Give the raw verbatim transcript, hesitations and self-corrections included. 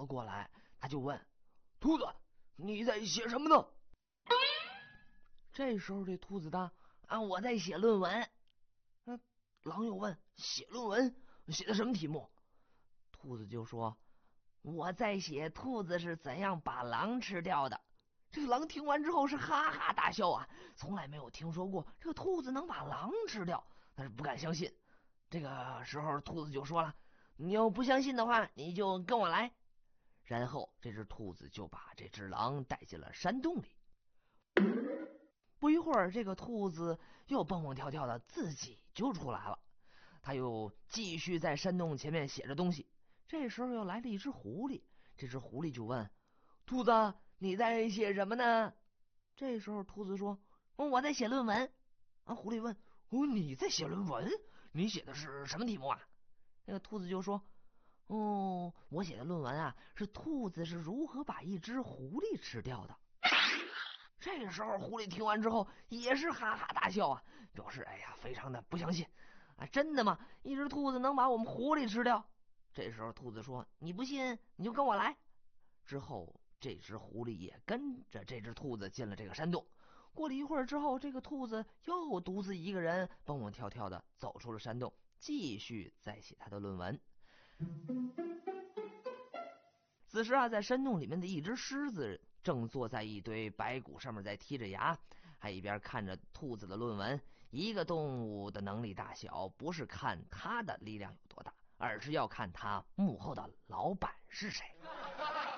了过来，他就问兔子：“你在写什么呢？”这时候这兔子答：“啊，我在写论文。”那狼又问：“写论文？写的什么题目？”兔子就说：“我在写兔子是怎样把狼吃掉的。”这个狼听完之后是哈哈大笑啊，从来没有听说过这个兔子能把狼吃掉，但是不敢相信。这个时候兔子就说了：“你要不相信的话，你就跟我来。”然后这只兔子就把这只狼带进了山洞里。不一会儿，这个兔子又蹦蹦跳跳的自己就出来了，他又继续在山洞前面写着东西。这时候又来了一只狐狸，这只狐狸就问兔子：“你在写什么呢？”这时候兔子说：“哦，我在写论文。”啊，狐狸问：“哦，你在写论文？你写的是什么题目啊？”那个兔子就说：“哦，我写的论文啊，是兔子是如何把一只狐狸吃掉的。”这个时候狐狸听完之后也是哈哈大笑啊，表示哎呀非常的不相信啊，真的吗？一只兔子能把我们狐狸吃掉？这时候兔子说：“你不信你就跟我来。”之后这只狐狸也跟着这只兔子进了这个山洞。过了一会儿之后，这个兔子又独自一个人蹦蹦跳跳的走出了山洞，继续在写他的论文。此时啊，在山洞里面的一只狮子正坐在一堆白骨上面在剔着牙，还一边看着兔子的论文。一个动物的能力大小，不是看它的力量有多大，而是要看它幕后的老板是谁。